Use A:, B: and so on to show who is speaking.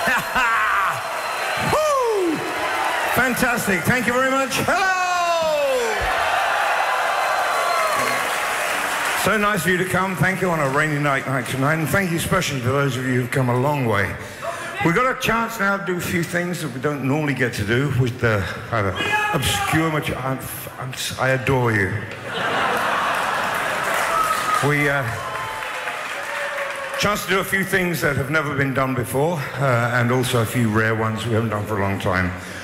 A: Woo! Fantastic. Thank you very much. Hello! So nice of you to come. Thank you on a rainy night tonight. And thank you especially to those of you who've come a long way. We've got a chance now to do a few things that we don't normally get to do with the obscure material. I adore you. Chance to do a few things that have never been done before, and also a few rare ones we haven't done for a long time.